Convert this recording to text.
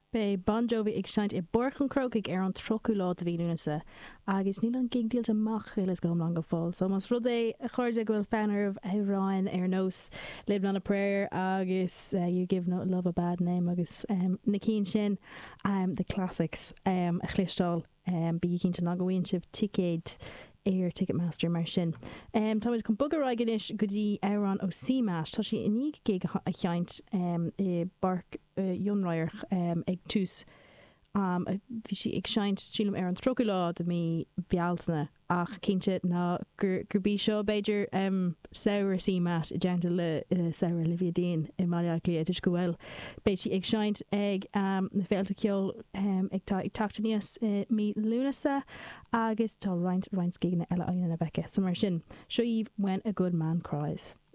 Bei Bon Jovi ag seint I borchan croc ag an trochu lá a bhíúnasa agus níl an gig díal amach is gom lang go fáil. So mas rud é a chuirde gohfuil fanarmh Ráin nós Live on a Prayer agus You Give No Love a Bad Name agus na cín sin the classics a chlistáil bí cinnte ná gohhain sibh ticéad Ticketmaster mar sin. Tá chun bugad raigeis go dtí Éireann ó Seamas, tá sí iníg gig a cheint I barc Jonrair ag tús. Bhí si ag seint sílam ar an trochu lá de mí bealtaine ach cinnte ná gurbí seo beidir saoir Seamas I deanta le saoir Olivia Dean I maiile lí is go bhfuil. Beit si ag seint ag na féalta ceol ag tata níos mí lúnasa agus tá roinnt gigna eile aine na bheice. So mar sin, seo When a Good Man Cries.